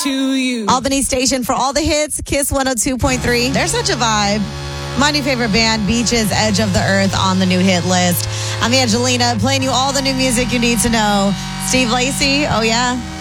to you. Albany station for all the hits, Kiss 102.3. They're such a vibe. My new favorite band, Beaches, Edge of the Earth, on the new hit list. I'm Angelina, playing you all the new music you need to know. Steve Lacy, oh yeah.